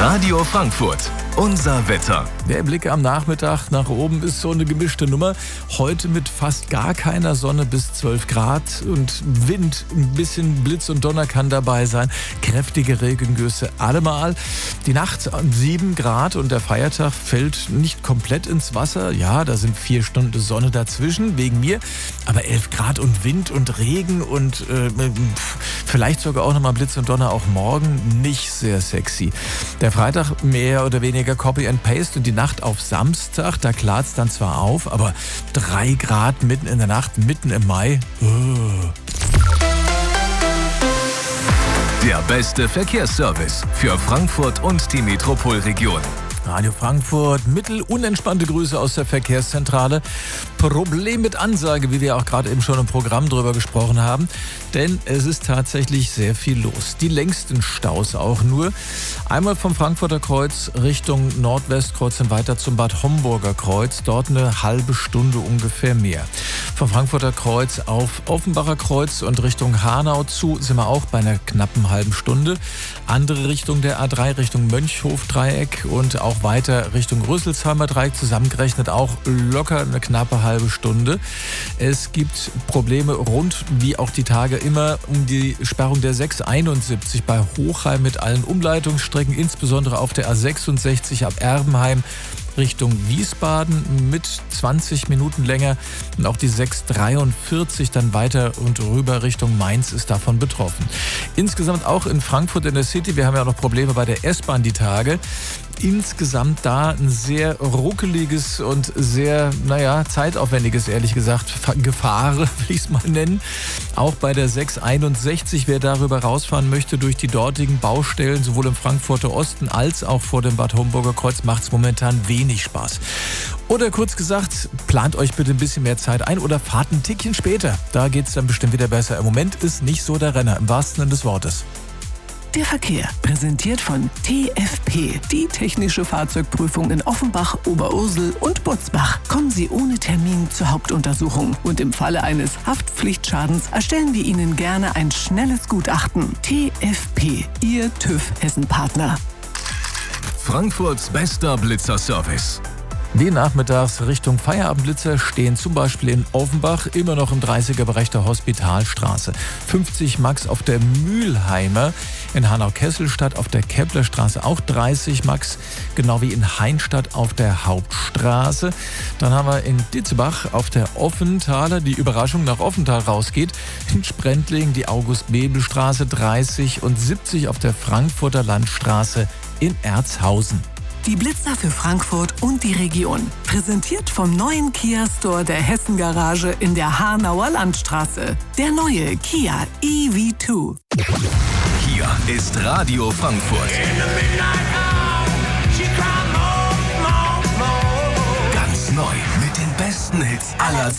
Radio Frankfurt, unser Wetter. Der Blick am Nachmittag nach oben ist so eine gemischte Nummer. Heute mit fast gar keiner Sonne bis 12 Grad und Wind, ein bisschen Blitz und Donner kann dabei sein. Kräftige Regengüsse allemal. Die Nacht 7 Grad und der Feiertag fällt nicht komplett ins Wasser. Ja, da sind 4 Stunden Sonne dazwischen, wegen mir. Aber 11 Grad und Wind und Regen und vielleicht sogar auch nochmal Blitz und Donner auch morgen. Nicht sehr sexy. Der Freitag mehr oder weniger Copy and Paste und die Nacht auf Samstag, da klart es dann zwar auf, aber 3 Grad mitten in der Nacht, mitten im Mai. Der beste Verkehrsservice für Frankfurt und die Metropolregion. Radio Frankfurt, unentspannte Grüße aus der Verkehrszentrale. Problem mit Ansage, wie wir auch gerade eben schon im Programm drüber gesprochen haben. Denn es ist tatsächlich sehr viel los. Die längsten Staus auch nur. Einmal vom Frankfurter Kreuz Richtung Nordwestkreuz und weiter zum Bad Homburger Kreuz. Dort eine halbe Stunde ungefähr mehr. Vom Frankfurter Kreuz auf Offenbacher Kreuz und Richtung Hanau zu sind wir auch bei einer knappen halben Stunde. Andere Richtung der A3, Richtung Mönchhof-Dreieck und auch weiter Richtung Rüsselsheimer Dreieck, zusammengerechnet auch locker eine knappe halbe Stunde. Es gibt Probleme rund wie auch die Tage immer um die Sperrung der 671 bei Hochheim mit allen Umleitungsstrecken, insbesondere auf der A66 ab Erbenheim Richtung Wiesbaden mit 20 Minuten länger und auch die 643 dann weiter und rüber Richtung Mainz ist davon betroffen. Insgesamt auch in Frankfurt in der City, wir haben ja auch noch Probleme bei der S-Bahn die Tage. Insgesamt da ein sehr ruckeliges und sehr, zeitaufwendiges, ehrlich gesagt, Gefahre, will ich es mal nennen. Auch bei der 661, wer darüber rausfahren möchte durch die dortigen Baustellen, sowohl im Frankfurter Osten als auch vor dem Bad Homburger Kreuz, macht es momentan wenig Spaß. Oder kurz gesagt, plant euch bitte ein bisschen mehr Zeit ein oder fahrt ein Tickchen später. Da geht es dann bestimmt wieder besser. Im Moment ist nicht so der Renner, im wahrsten Sinne des Wortes. Der Verkehr, präsentiert von TFP, die technische Fahrzeugprüfung in Offenbach, Oberursel und Butzbach. Kommen Sie ohne Termin zur Hauptuntersuchung und im Falle eines Haftpflichtschadens erstellen wir Ihnen gerne ein schnelles Gutachten. TFP, Ihr TÜV-Hessen-Partner. Frankfurts bester Blitzerservice. Die nachmittags Richtung Feierabendblitzer stehen zum Beispiel in Offenbach immer noch im 30er-Bereich der Hospitalstraße. 50 Max auf der Mülheimer, in Hanau-Kesselstadt auf der Keplerstraße auch 30 Max, genau wie in Heinstadt auf der Hauptstraße. Dann haben wir in Ditzebach auf der Offenthaler, die Überraschung nach Offenthal rausgeht, in Sprendling die August-Bebel-Straße 30 und 70 auf der Frankfurter Landstraße in Erzhausen. Die Blitzer für Frankfurt und die Region. Präsentiert vom neuen Kia Store der Hessen Garage in der Hanauer Landstraße. Der neue Kia EV2. Hier ist Radio Frankfurt.